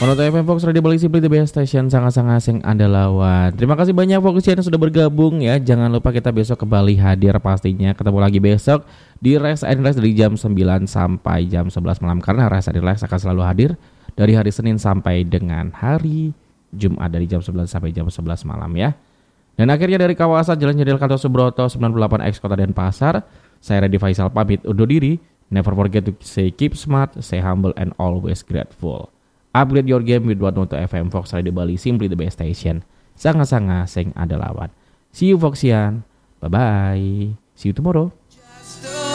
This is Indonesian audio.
Monoto FM Fox Radio Bali Simply the Best Station, sangat-sangat sing andalawan. Terima kasih banyak Foxian yang sudah bergabung ya. Jangan lupa kita besok kembali hadir pastinya. Ketemu lagi besok di Rest and Relax dari jam 9 sampai jam 11 malam. Karena Rest and Relax akan selalu hadir dari hari Senin sampai dengan hari Jumat dari jam 11 sampai jam 11 malam ya. Dan akhirnya dari kawasan Jalan Jenderal Gatot Subroto 98X Kota Denpasar, saya Radhi Faisal pamit undur diri. Never forget to say keep smart, stay humble and always grateful. Upgrade your game with Monoto FM Fox Radio Bali, simply the best station. Sangat-sangat sing ada lawan. See you Foxian. Bye bye. See you tomorrow.